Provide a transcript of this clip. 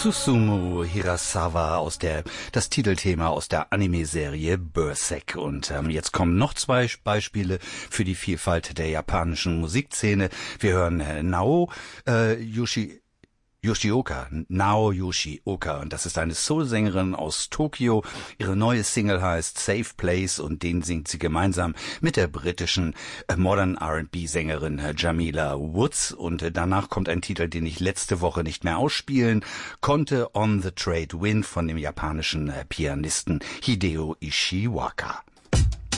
Susumu Hirasawa das Titelthema aus der Anime-Serie Berserk. Und jetzt kommen noch zwei Beispiele für die Vielfalt der japanischen Musikszene. Wir hören Nao Yoshioka, und das ist eine Soul-Sängerin aus Tokio. Ihre neue Single heißt Safe Place und den singt sie gemeinsam mit der britischen Modern R&B-Sängerin Jamila Woods. Und danach kommt ein Titel, den ich letzte Woche nicht mehr ausspielen konnte, On the Trade Wind von dem japanischen Pianisten Hideo Ishiwaka.